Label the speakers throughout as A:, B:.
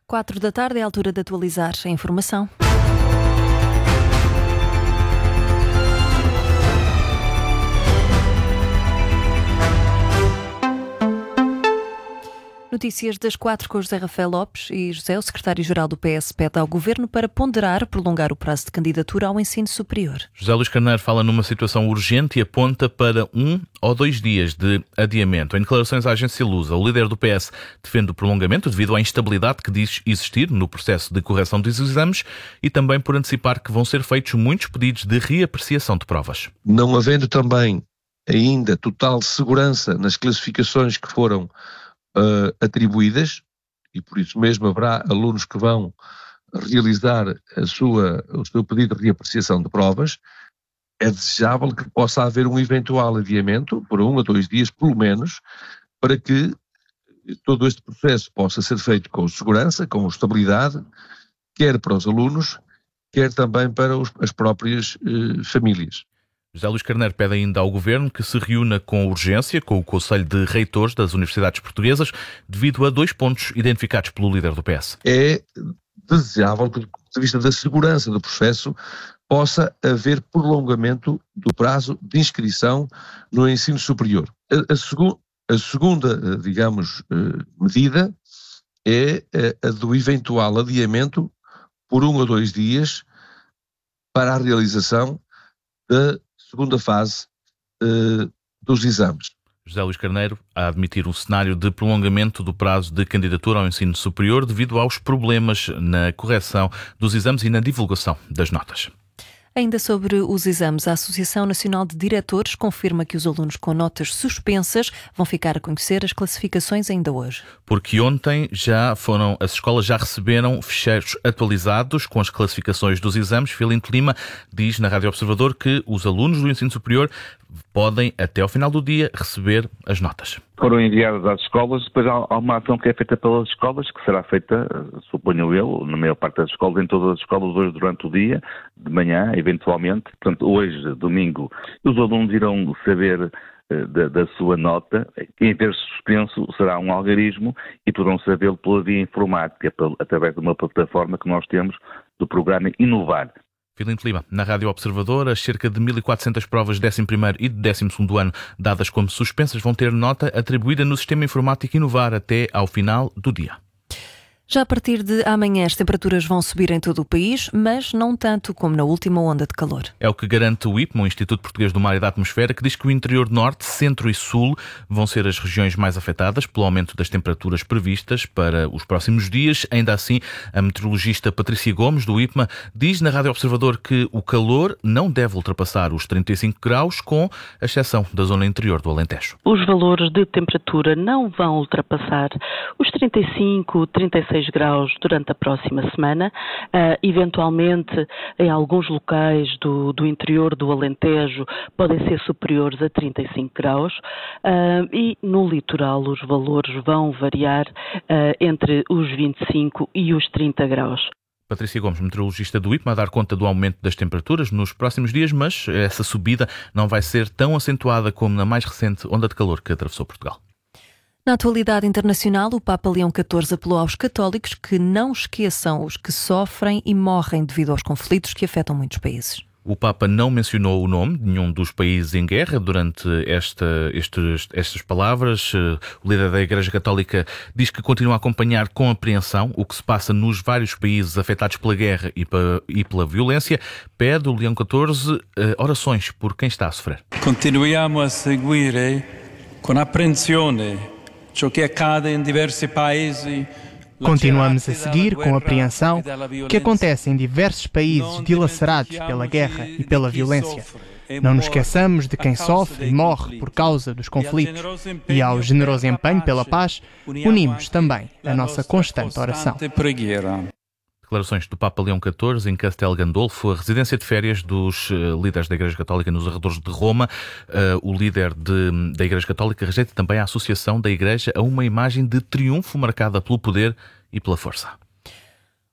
A: 4 da tarde é a altura de atualizar a informação. Notícias das 4 com José Rafael Lopes e José, o secretário-geral do PS, pede ao Governo para prolongar o prazo de candidatura ao ensino superior.
B: José Luís Carneiro fala numa situação urgente e aponta para 1 ou 2 dias de adiamento. Em declarações à agência Lusa, o líder do PS defende o prolongamento devido à instabilidade que diz existir no processo de correção dos exames e também por antecipar que vão ser feitos muitos pedidos de reapreciação de provas.
C: Não havendo também ainda total segurança nas classificações que foram atribuídas, e por isso mesmo haverá alunos que vão realizar o seu pedido de reapreciação de provas, é desejável que possa haver um eventual adiamento, por 1 ou 2 dias pelo menos, para que todo este processo possa ser feito com segurança, com estabilidade, quer para os alunos, quer também para as próprias famílias.
B: José Luís Carneiro pede ainda ao Governo que se reúna com urgência com o Conselho de Reitores das Universidades Portuguesas devido a 2 pontos identificados pelo líder do PS.
C: É desejável que, do ponto de vista da segurança do processo, possa haver prolongamento do prazo de inscrição no ensino superior. A segunda, digamos, medida é a do eventual adiamento por 1 ou 2 dias para a realização da segunda fase dos exames.
B: José Luís Carneiro a admitir um cenário de prolongamento do prazo de candidatura ao ensino superior devido aos problemas na correção dos exames e na divulgação das notas.
A: Ainda sobre os exames, a Associação Nacional de Diretores confirma que os alunos com notas suspensas vão ficar a conhecer as classificações ainda hoje.
B: Porque ontem as escolas já receberam ficheiros atualizados com as classificações dos exames. Filinto Lima diz na Rádio Observador que os alunos do ensino superior podem, até ao final do dia, receber as notas.
D: Foram enviadas às escolas, depois há uma ação que é feita pelas escolas, que será feita, suponho eu, na maior parte das escolas, em todas as escolas, hoje durante o dia, de manhã, eventualmente. Portanto, hoje, domingo, os alunos irão saber da sua nota. Em vez de suspenso, será um algarismo e poderão sabê-lo pela via informática, através de uma plataforma que nós temos do programa Inovar.
B: Filinto Lima, na Rádio Observador, as cerca de 1.400 provas de 11º e de 12º ano dadas como suspensas vão ter nota atribuída no sistema informático Inovar até ao final do dia.
A: Já a partir de amanhã as temperaturas vão subir em todo o país, mas não tanto como na última onda de calor.
B: É o que garante o IPMA, o Instituto Português do Mar e da Atmosfera, que diz que o interior norte, centro e sul vão ser as regiões mais afetadas pelo aumento das temperaturas previstas para os próximos dias. Ainda assim, a meteorologista Patrícia Gomes, do IPMA, diz na Rádio Observador que o calor não deve ultrapassar os 35 graus, com exceção da zona interior do Alentejo.
E: Os valores de temperatura não vão ultrapassar os 35, 36 graus durante a próxima semana, eventualmente em alguns locais do interior do Alentejo podem ser superiores a 35 graus e no litoral os valores vão variar entre os 25 e os 30 graus.
B: Patrícia Gomes, meteorologista do IPMA, a dar conta do aumento das temperaturas nos próximos dias, mas essa subida não vai ser tão acentuada como na mais recente onda de calor que atravessou Portugal.
A: Na atualidade internacional, o Papa Leão XIV apelou aos católicos que não esqueçam os que sofrem e morrem devido aos conflitos que afetam muitos países.
B: O Papa não mencionou o nome de nenhum dos países em guerra durante estas palavras. O líder da Igreja Católica diz que continua a acompanhar com apreensão o que se passa nos vários países afetados pela guerra e pela violência. Pede o Leão XIV orações por quem está a sofrer.
F: Continuiamo a seguire con apprensione ciò che accade in diversi paesi.
G: Continuamos a seguir com apreensão o que acontece em diversos países dilacerados pela guerra e pela violência. Não nos esqueçamos de quem sofre e morre por causa dos conflitos. E ao generoso empenho pela paz, unimos também a nossa constante oração.
B: Declarações do Papa Leão XIV em Castel Gandolfo, a residência de férias dos líderes da Igreja Católica nos arredores de Roma. O líder da Igreja Católica rejeita também a associação da Igreja a uma imagem de triunfo marcada pelo poder e pela força.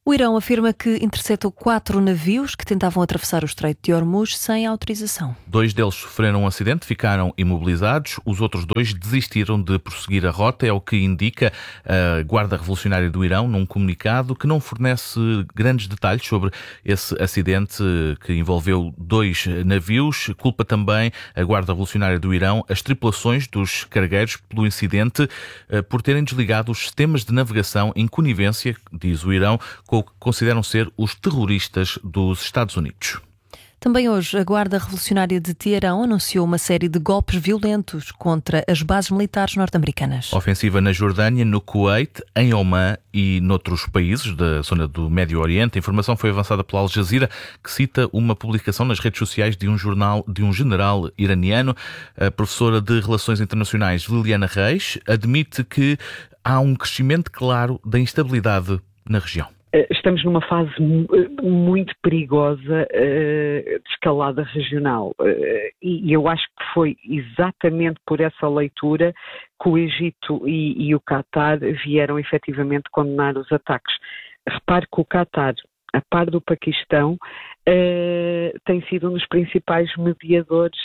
A: O Irão afirma que interceptou 4 navios que tentavam atravessar o Estreito de Hormuz sem autorização.
B: 2 deles sofreram um acidente, ficaram imobilizados. Os outros 2 desistiram de prosseguir a rota, é o que indica a Guarda Revolucionária do Irão num comunicado que não fornece grandes detalhes sobre esse acidente que envolveu 2 navios. Culpa também a Guarda Revolucionária do Irão as tripulações dos cargueiros pelo incidente por terem desligado os sistemas de navegação em conivência, diz o Irão, com o que consideram ser os terroristas dos Estados Unidos.
A: Também hoje, a Guarda Revolucionária de Teherão anunciou uma série de golpes violentos contra as bases militares norte-americanas.
B: Ofensiva na Jordânia, no Kuwait, em Omã e noutros países da zona do Médio Oriente. A informação foi avançada pela Al Jazeera, que cita uma publicação nas redes sociais de um general iraniano. A professora de Relações Internacionais, Liliana Reis, admite que há um crescimento claro da instabilidade na região.
H: Estamos numa fase muito perigosa de escalada regional e eu acho que foi exatamente por essa leitura que o Egito e o Qatar vieram efetivamente condenar os ataques. Repare que o Qatar, a par do Paquistão, tem sido um dos principais mediadores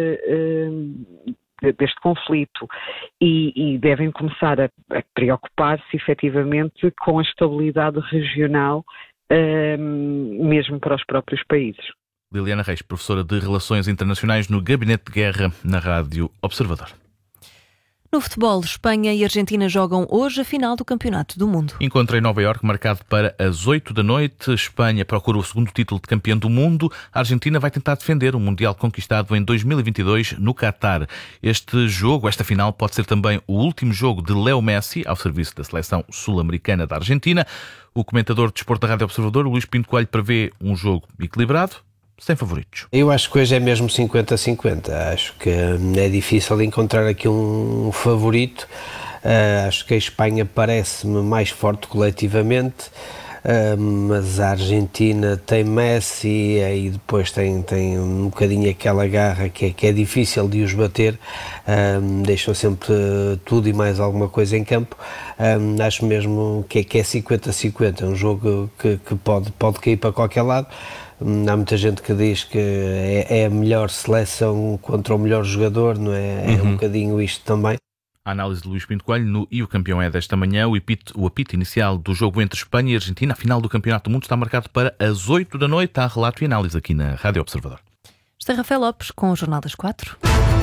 H: deste conflito e devem começar a preocupar-se efetivamente com a estabilidade regional, mesmo para os próprios países.
B: Liliana Reis, professora de Relações Internacionais no Gabinete de Guerra na Rádio Observador.
A: No futebol, Espanha e Argentina jogam hoje a final do Campeonato do Mundo.
B: Encontro em Nova Iorque marcado para as 8 da noite. Espanha procura o segundo título de campeão do mundo. A Argentina vai tentar defender o Mundial conquistado em 2022 no Qatar. Esta final, pode ser também o último jogo de Leo Messi ao serviço da seleção sul-americana da Argentina. O comentador de desporto da Rádio Observador, Luís Pinto Coelho, prevê um jogo equilibrado, sem favoritos.
I: Eu acho que hoje é mesmo 50-50. Acho que é difícil encontrar aqui um favorito. Acho que a Espanha parece-me mais forte coletivamente, mas a Argentina tem Messi e depois tem um bocadinho aquela garra que é difícil de os bater. Deixam sempre tudo e mais alguma coisa em campo. Acho mesmo que é 50-50. É um jogo que pode cair para qualquer lado. Há muita gente que diz que é a melhor seleção contra o melhor jogador, não é? É um bocadinho isto também.
B: A análise de Luís Pinto Coelho e o campeão é desta manhã. O apito inicial do jogo entre Espanha e Argentina, a final do Campeonato do Mundo, está marcado para as 8 da noite. Há relato e análise aqui na Rádio Observador.
A: Este é Rafael Lopes com o Jornal das 4.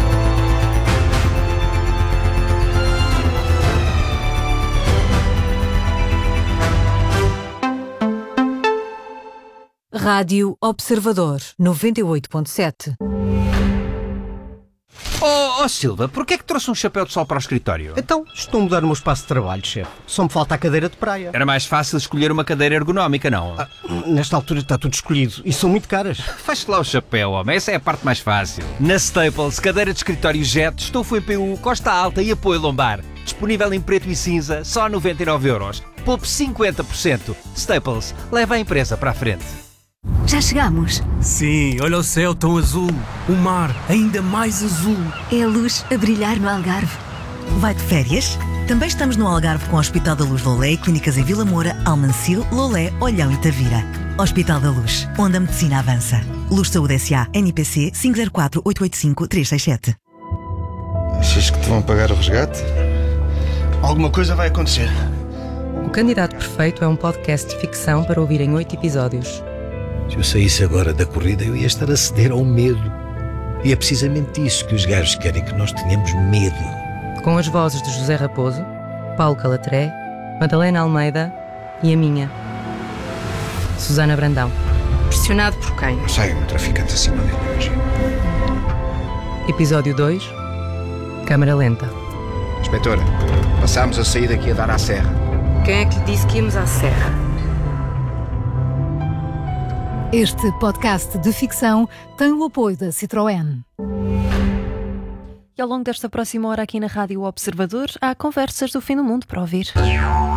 J: Rádio Observador 98.7.
K: Oh Silva, porquê é que trouxe um chapéu de sol para o escritório?
L: Então, estou a mudar o meu espaço de trabalho, chefe. Só me falta a cadeira de praia.
K: Era mais fácil escolher uma cadeira ergonómica, não?
L: Nesta altura está tudo escolhido e são muito caras.
K: Faz-te lá o chapéu, homem. Essa é a parte mais fácil. Na Staples, cadeira de escritório Jet, estofo em PU, costa alta e apoio lombar. Disponível em preto e cinza, só a 99€. Poupe 50%. Staples, leva a empresa para a frente.
J: Já chegamos?
M: Sim, olha o céu tão azul, o mar ainda mais azul.
J: É a luz a brilhar no Algarve. Vai de férias? Também estamos no Algarve com o Hospital da Luz Lolé e clínicas em Vila Moura, Almancil, Lolé, Olhão e Tavira. Hospital da Luz, onde a medicina avança. Luz Saúde S.A. NPC 504-885-367.
N: Achas que te vão pagar o resgate? Alguma coisa vai acontecer.
O: O Candidato Perfeito é um podcast de ficção para ouvir em 8 episódios.
P: Se eu saísse agora da corrida, eu ia estar a ceder ao medo. E é precisamente isso que os gajos querem, que nós tenhamos medo.
O: Com as vozes de José Raposo, Paulo Calatré, Madalena Almeida e a minha, Susana Brandão.
Q: Pressionado por quem?
N: Sai um traficante acima dele, imagino.
O: Episódio 2, Câmara Lenta.
N: Inspetora, passámos a sair daqui a dar à serra.
Q: Quem é que lhe disse que íamos à serra?
J: Este podcast de ficção tem o apoio da Citroën.
A: E ao longo desta próxima hora aqui na Rádio Observador há conversas do fim do mundo para ouvir.